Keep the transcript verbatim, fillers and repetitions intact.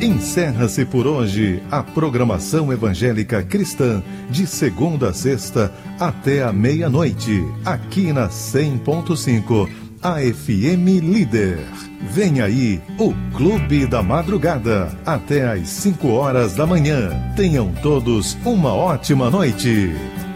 Encerra-se por hoje a programação evangélica cristã de segunda a sexta até a meia-noite, aqui na cem ponto cinco, a F M Líder. Vem aí o Clube da Madrugada, até às cinco horas da manhã. Tenham todos uma ótima noite.